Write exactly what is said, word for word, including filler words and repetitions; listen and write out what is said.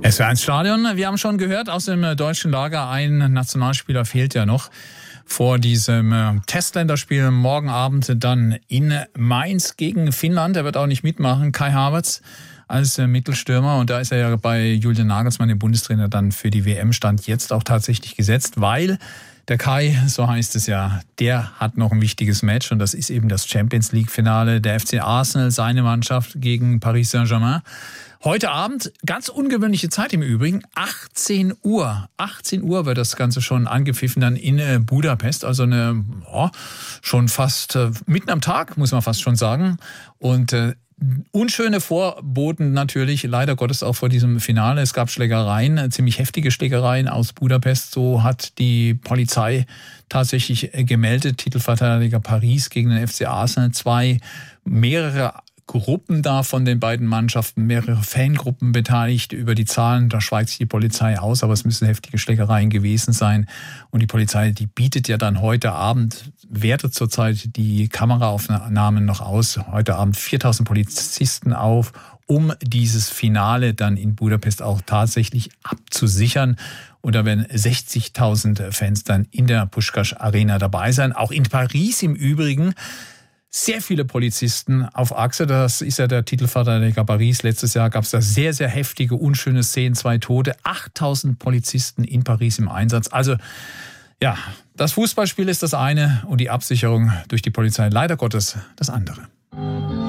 S W R eins Stadion, wir haben schon gehört, aus dem deutschen Lager ein Nationalspieler fehlt ja noch vor diesem Testländerspiel morgen Abend dann in Mainz gegen Finnland. Er wird auch nicht mitmachen, Kai Havertz als Mittelstürmer, und da ist er ja bei Julian Nagelsmann, dem Bundestrainer, dann für die W M Stand jetzt auch tatsächlich gesetzt, weil der Kai, so heißt es ja, der hat noch ein wichtiges Match, und das ist eben das Champions League Finale. Der F C Arsenal, seine Mannschaft gegen Paris Saint-Germain. Heute Abend, ganz ungewöhnliche Zeit im Übrigen, achtzehn Uhr. achtzehn Uhr wird das Ganze schon angepfiffen dann in Budapest. Also eine, oh, schon fast äh, mitten am Tag, muss man fast schon sagen. Und äh, unschöne Vorboten natürlich, leider Gottes auch vor diesem Finale. Es gab Schlägereien, ziemlich heftige Schlägereien aus Budapest. So hat die Polizei tatsächlich gemeldet. Titelverteidiger Paris gegen den F C Arsenal. Zwei, mehrere Gruppen da von den beiden Mannschaften, mehrere Fangruppen beteiligt. Über die Zahlen, da schweigt sich die Polizei aus, aber es müssen heftige Schlägereien gewesen sein. Und die Polizei, die bietet ja dann heute Abend, wertet zurzeit die Kameraaufnahmen noch aus, heute Abend viertausend Polizisten auf, um dieses Finale dann in Budapest auch tatsächlich abzusichern. Und da werden sechzigtausend Fans dann in der Puskás Arena dabei sein. Auch in Paris im Übrigen sehr viele Polizisten auf Achse. Das ist ja der Titelverteidiger Paris. Letztes Jahr gab es da sehr, sehr heftige, unschöne Szenen, zwei Tote. achttausend Polizisten in Paris im Einsatz. Also ja, das Fußballspiel ist das eine und die Absicherung durch die Polizei leider Gottes das andere.